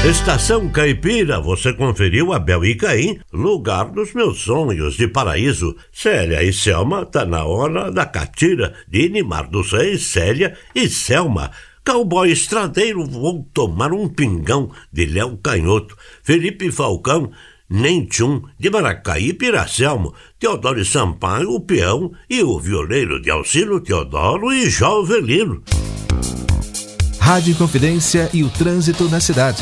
Estação Caipira, você conferiu Abel e Caim, lugar dos meus sonhos de paraíso. Célia e Selma, tá na hora da catira de Nimar dos Reis, Célia e Selma. Cowboy Estradeiro, vou tomar um pingão de Léo Canhoto. Felipe Falcão, nem tchum, de Maracaí, Piracelmo. Teodoro e Sampaio, o peão e o violeiro de Auxílio Teodoro e Jovelino. Rádio Inconfidência e o trânsito na cidade.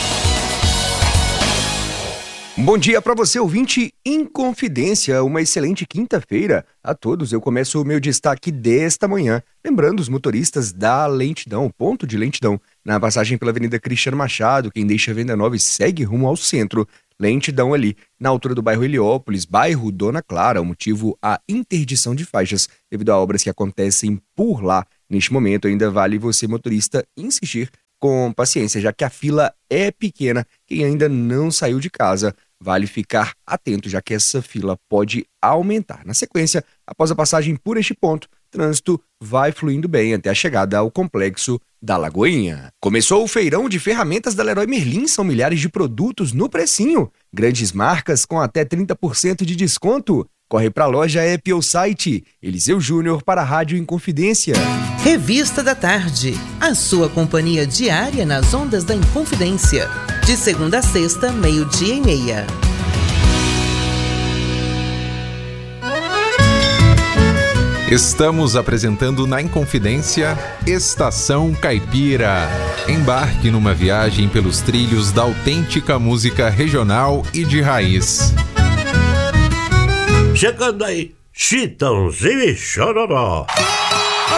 Bom dia para você, ouvinte Inconfidência. Uma excelente quinta-feira a todos. Eu começo o meu destaque desta manhã, lembrando os motoristas da lentidão, ponto de lentidão, na passagem pela Avenida Cristiano Machado. Quem deixa Venda Nova e segue rumo ao centro, lentidão ali na altura do bairro Heliópolis, bairro Dona Clara. O motivo, a interdição de faixas devido a obras que acontecem por lá. Neste momento, ainda vale você, motorista, insistir com paciência, já que a fila é pequena. Quem ainda não saiu de casa, vale ficar atento, já que essa fila pode aumentar. Na sequência, após a passagem por este ponto, o trânsito vai fluindo bem até a chegada ao Complexo da Lagoinha. Começou o feirão de ferramentas da Leroy Merlin, são milhares de produtos no precinho. Grandes marcas com até 30% de desconto. Corre para a loja app ou site. Eliseu Júnior para a Rádio Inconfidência. Revista da Tarde, a sua companhia diária nas ondas da Inconfidência. De segunda a sexta, 12:30. Estamos apresentando na Inconfidência Estação Caipira. Embarque numa viagem pelos trilhos da autêntica música regional e de raiz. Chegando aí, Chitãozinho e Chororó.